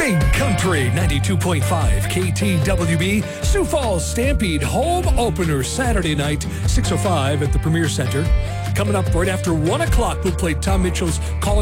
Big Country 92.5 KTWB Sioux Falls Stampede home opener Saturday night, 6:05 at the Premier Center. Coming up right after 1 o'clock, we'll play Tom Mitchell's Calling